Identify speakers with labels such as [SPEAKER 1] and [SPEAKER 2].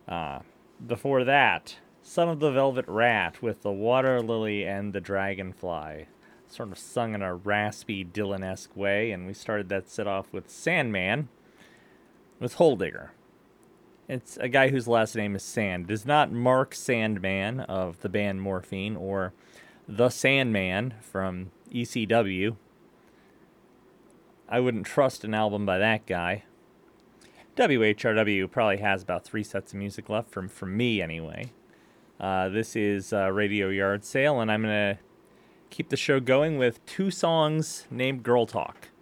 [SPEAKER 1] Uh, Before that, Son of the Velvet Rat with the Water Lily and the Dragonfly. Sort of sung in a raspy Dylan-esque way, and we started that set off with Sandman with Hole Digger. It's a guy whose last name is Sand. It is not Mark Sandman of the band Morphine or the Sandman from ECW. I wouldn't trust an album by that guy. WHRW probably has about 3 sets of music left from me anyway. This is Radio Yard Sale, and I'm going to keep the show going with 2 songs named Girl Talk.